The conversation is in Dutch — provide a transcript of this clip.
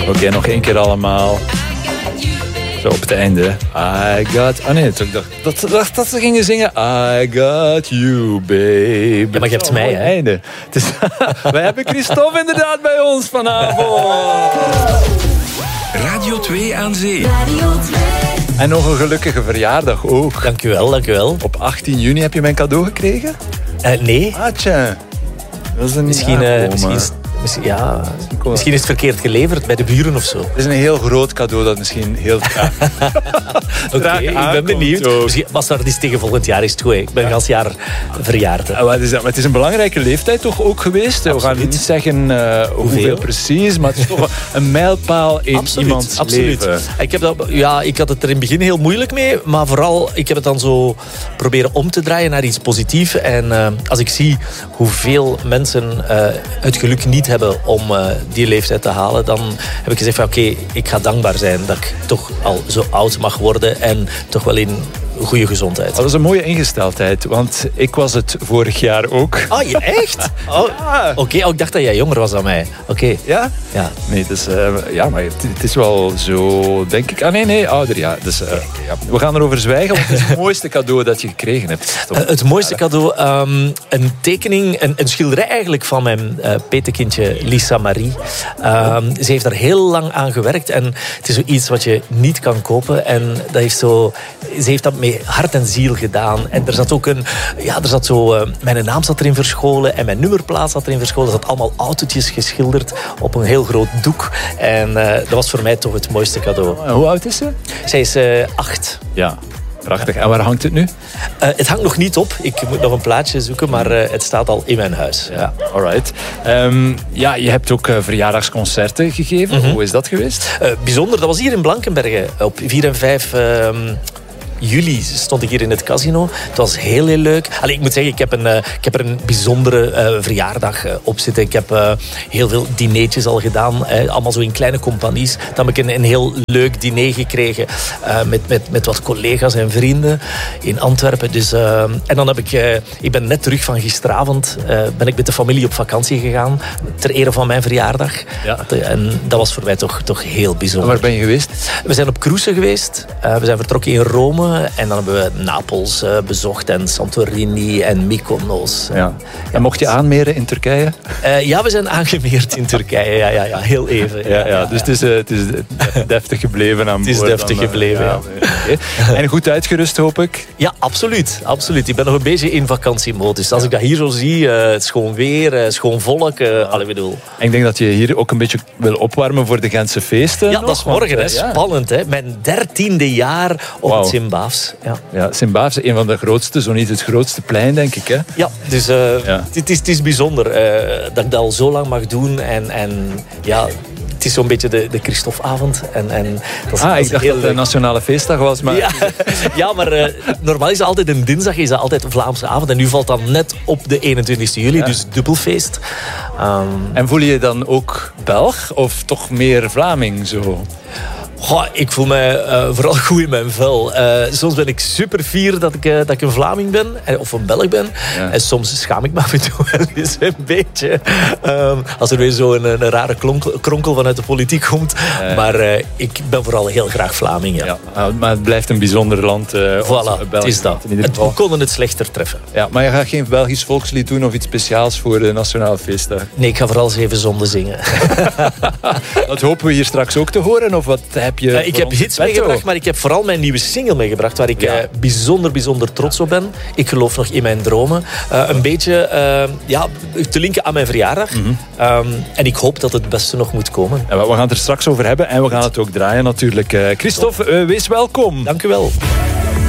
Oké, nog 1 keer allemaal. Zo op het einde. I got... Ah nee, ik dacht dat ze gingen zingen. I got you, babe. Ja, maar je hebt mij, hè? Einde. Wij hebben Christophe inderdaad bij ons vanavond. Radio 2 aan Zee. Radio 2. En nog een gelukkige verjaardag ook. Dank u wel. Op 18 juni heb je mijn cadeau gekregen? Nee. Ah, tja. Dat is een Misschien is het verkeerd geleverd bij de buren of zo. Het is een heel groot cadeau dat misschien heel traag Oké, ik ben benieuwd. ook. Misschien was dat eens tegen volgend jaar is het goed. Hè. Ik ben gans jaar verjaard. Hè. Maar het is een belangrijke leeftijd toch ook geweest. We gaan niet zeggen hoeveel precies, maar het is toch een mijlpaal in iemands leven. Ik had het er in het begin heel moeilijk mee, maar vooral, ik heb het dan zo proberen om te draaien naar iets positiefs. En als ik zie hoeveel mensen het geluk niet hebben om die leeftijd te halen, dan heb ik gezegd van oké, ik ga dankbaar zijn dat ik toch al zo oud mag worden en toch wel in goede gezondheid. Dat is een mooie ingesteldheid, want ik was het vorig jaar ook. Ah, je echt? Oké, ik dacht dat jij jonger was dan mij. Oké. Ja? Ja. Nee, dus, maar het is wel zo, denk ik. Ah nee, ouder, ja. Dus, we gaan erover zwijgen, want het is het mooiste cadeau dat je gekregen hebt. Het mooiste cadeau, een tekening, een schilderij eigenlijk van mijn petekindje Lisa Marie. Ze heeft daar heel lang aan gewerkt en het is zoiets wat je niet kan kopen. En dat heeft ze heeft dat met hart en ziel gedaan. En er zat ook mijn naam zat erin verscholen en mijn nummerplaat zat erin verscholen. Er zat allemaal autootjes geschilderd op een heel groot doek. En dat was voor mij toch het mooiste cadeau. Hoe oud is ze? Zij is 8. Ja. Prachtig. En waar hangt het nu? Het hangt nog niet op. Ik moet nog een plaatje zoeken, maar het staat al in mijn huis. Ja. Alright. Je hebt ook verjaardagsconcerten gegeven. Hoe is dat geweest? Bijzonder. Dat was hier in Blankenberge. Op 4 en 5 juli stond ik hier in het casino. Het was heel leuk. Ik moet zeggen, ik heb er een bijzondere verjaardag op zitten. Ik heb heel veel dineetjes al gedaan. Allemaal zo in kleine compagnies. Dan heb ik een heel leuk diner gekregen met wat collega's en vrienden in Antwerpen. Dus, en dan heb ik ben net terug van gisteravond. Ben ik met de familie op vakantie gegaan. Ter ere van mijn verjaardag. Ja. En dat was voor mij toch heel bijzonder. Waar ben je geweest? We zijn op cruise geweest. We zijn vertrokken in Rome. En dan hebben we Napels bezocht en Santorini en Mykonos. Ja. En mocht je aanmeren in Turkije? Ja, we zijn aangemeerd in Turkije. Ja, heel even. Ja. Dus het is deftig gebleven aan boord. Het is deftig gebleven, ja. Okay. En goed uitgerust, hoop ik? Ja, absoluut. Ik ben nog een beetje in vakantiemodus. Als ik dat hier zo zie, het schoon weer, schoon volk. Bedoel. En ik denk dat je hier ook een beetje wil opwarmen voor de Gentse feesten. Ja, dat is morgen. Hè. Spannend, hè. Mijn 13e jaar op het Sint-Baafs. Ja, Sint-Baafs, een van de grootste, zo niet het grootste plein, denk ik. Hè? Ja, dus het is bijzonder dat ik dat al zo lang mag doen. En het is zo'n beetje de Christophe-avond. Ik dacht dat het een nationale feestdag was. Maar... Ja, maar normaal is het altijd een dinsdag, is dat altijd een Vlaamse avond. En nu valt dat net op de 21 juli, dus dubbelfeest. En voel je je dan ook Belg of toch meer Vlaming zo? Ik voel mij vooral goed in mijn vel. Soms ben ik super fier dat ik een Vlaming ben. Of een Belg ben. Ja. En soms schaam ik me af en toe wel eens een beetje. Als er weer zo'n rare kronkel vanuit de politiek komt. Maar ik ben vooral heel graag Vlaming. Ja. Maar het blijft een bijzonder land. Voilà, het is dat. We konden het slechter treffen. Ja, maar je gaat geen Belgisch volkslied doen of iets speciaals voor de Nationale Feestdag? Nee, ik ga vooral 7 zonden zingen. Dat hopen we hier straks ook te horen. Of wat heb je? Ik heb hits meegebracht, maar ik heb vooral mijn nieuwe single meegebracht, waar ik bijzonder trots op ben. Ik geloof nog in mijn dromen. Een beetje te linken aan mijn verjaardag. En ik hoop dat het beste nog moet komen. We gaan het er straks over hebben en we gaan het ook draaien natuurlijk. Christophe, wees welkom. Dank u wel.